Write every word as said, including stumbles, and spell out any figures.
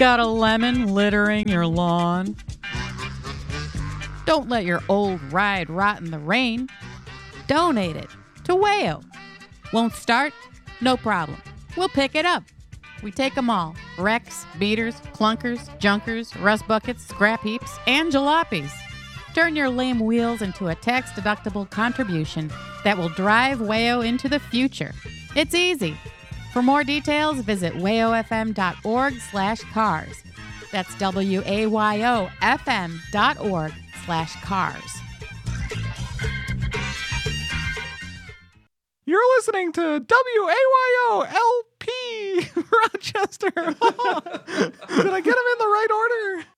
Got a lemon littering your lawn? Don't let your old ride rot in the rain. Donate it to Wayo. Won't start? No problem. We'll pick it up. We take them all. Wrecks, beaters, clunkers, junkers, rust buckets, scrap heaps, and jalopies. Turn your lame wheels into a tax-deductible contribution that will drive Wayo into the future. It's easy. For more details, visit wayofm.org slash cars. That's W-A-Y-O-F-M dot org slash cars. You're listening to W A Y O L P Rochester. Did I get them in the right order?